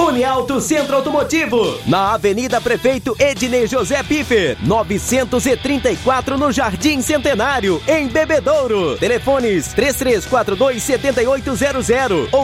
Uniauto Centro Automotivo, na Avenida Prefeito Ednei José Piffer, 934 no Jardim Centenário, em Bebedouro. Telefones 3342-7800 ou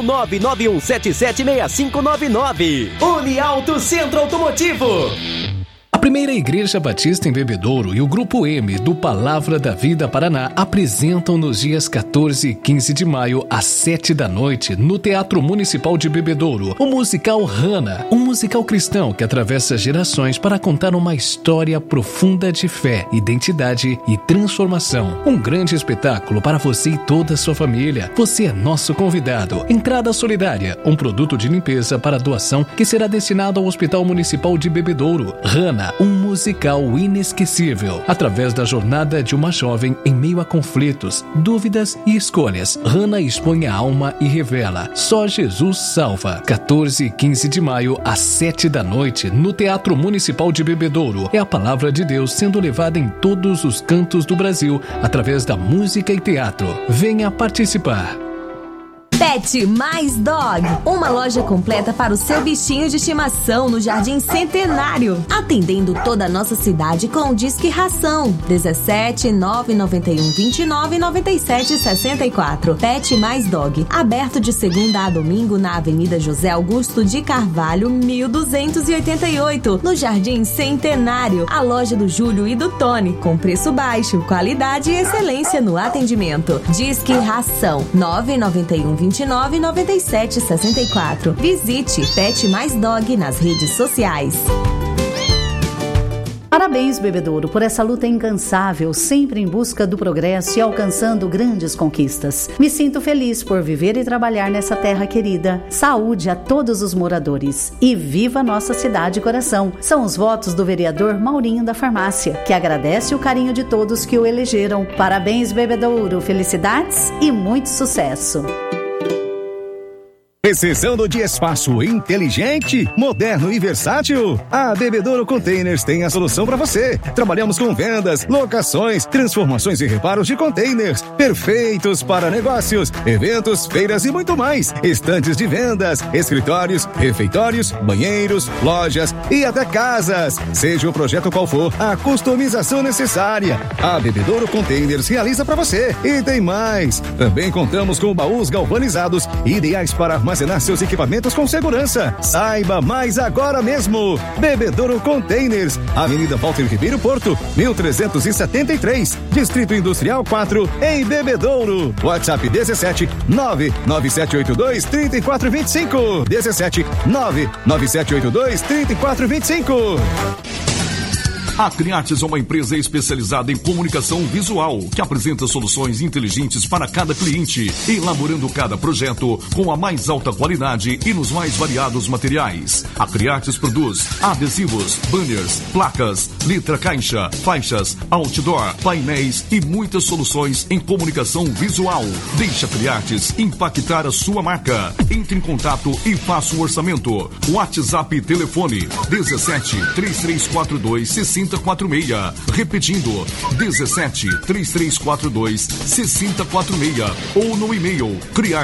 991776599. Uniauto Centro Automotivo. A Primeira Igreja Batista em Bebedouro e o Grupo M do Palavra da Vida Paraná apresentam nos dias 14 e 15 de maio, às 7 da noite, no Teatro Municipal de Bebedouro, o musical Hannah, um musical cristão que atravessa gerações para contar uma história profunda de fé, identidade e transformação. Um grande espetáculo para você e toda a sua família. Você é nosso convidado. Entrada solidária, um produto de limpeza para doação que será destinado ao Hospital Municipal de Bebedouro. Hannah, um musical inesquecível, através da jornada de uma jovem em meio a conflitos, dúvidas e escolhas. Hannah expõe a alma e revela: só Jesus salva. 14 e 15 de maio, às 7 da noite, no Teatro Municipal de Bebedouro. É a palavra de Deus sendo levada em todos os cantos do Brasil, através da música e teatro. Venha participar. Pet Mais Dog, uma loja completa para o seu bichinho de estimação no Jardim Centenário, atendendo toda a nossa cidade com o Disque Ração 17 991 29 97 64. Pet Mais Dog, aberto de segunda a domingo na Avenida José Augusto de Carvalho 1288, no Jardim Centenário. A loja do Júlio e do Tony, com preço baixo, qualidade e excelência no atendimento. Disque Ração 991 29 97 64. Visite Pet Mais Dog nas redes sociais. Parabéns, Bebedouro, por essa luta incansável, sempre em busca do progresso e alcançando grandes conquistas. Me sinto feliz por viver e trabalhar nessa terra querida. Saúde a todos os moradores e viva nossa cidade coração. São os votos do vereador Maurinho da Farmácia, que agradece o carinho de todos que o elegeram. Parabéns, Bebedouro, felicidades e muito sucesso. Precisando de espaço inteligente, moderno e versátil? A Bebedouro Containers tem a solução para você. Trabalhamos com vendas, locações, transformações e reparos de containers, perfeitos para negócios, eventos, feiras e muito mais. Estantes de vendas, escritórios, refeitórios, banheiros, lojas e até casas. Seja o projeto qual for, a customização necessária, a Bebedouro Containers realiza para você. E tem mais. Também contamos com baús galvanizados, ideais para armazenar seus equipamentos com segurança. Saiba mais agora mesmo. Bebedouro Containers, Avenida Walter Ribeiro Porto, 1373, Distrito Industrial 4, em Bebedouro. WhatsApp 17 99782 3425. 17 99782 3425. A Criates é uma empresa especializada em comunicação visual, que apresenta soluções inteligentes para cada cliente, elaborando cada projeto com a mais alta qualidade e nos mais variados materiais. A Criates produz adesivos, banners, placas, letra caixa, faixas, outdoor, painéis e muitas soluções em comunicação visual. Deixa a Criates impactar a sua marca. Entre em contato e faça o orçamento. WhatsApp e telefone 17 3342 6046. Repetindo, 17 3342 6046 ou no e-mail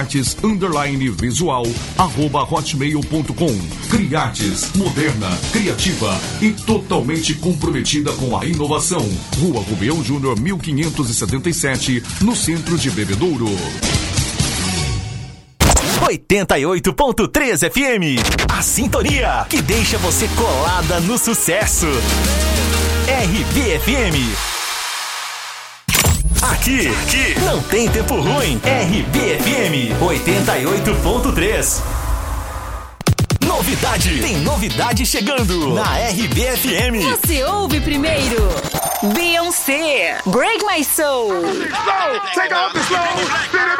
criartes_visual@hotmail.com. Criartes, moderna, criativa e totalmente comprometida com a inovação. Rua Rubião Júnior 1577, no centro de Bebedouro. 88.3 FM, a sintonia que deixa você colada no sucesso. RBFM. Aqui não tem tempo ruim. RBFM 88.3. Novidade, tem novidade chegando na RBFM. Você ouve primeiro Beyoncé, Break My Soul. Take off the slow.